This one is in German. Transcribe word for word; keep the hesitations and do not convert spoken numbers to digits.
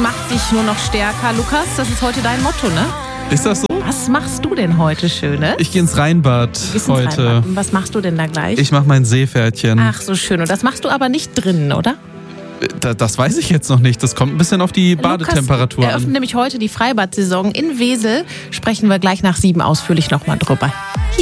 macht dich nur noch stärker. Lukas, das ist heute dein Motto, ne? Ist das so? Was machst du denn heute Schönes? Ich gehe ins Rheinbad Du gehst ins heute. Rheinbad. Und was machst du denn da gleich? Ich mache mein Seepferdchen. Ach, so schön. Und das machst du aber nicht drinnen, oder? Da, das weiß ich jetzt noch nicht. Das kommt ein bisschen auf die Badetemperatur Lukas eröffnet an. nämlich heute die Freibad-Saison in Wesel. Sprechen wir gleich nach sieben ausführlich nochmal drüber.